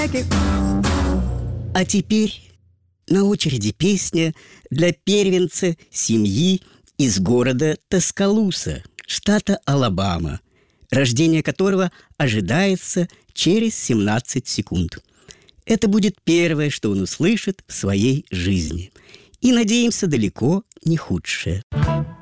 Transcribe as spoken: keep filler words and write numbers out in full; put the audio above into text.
А теперь на очереди песня для первенца семьи из города Таскалуса, штата Алабама, рождение которого ожидается через семнадцать секунд. Это будет первое, что он услышит в своей жизни. И, надеемся, далеко не худшее.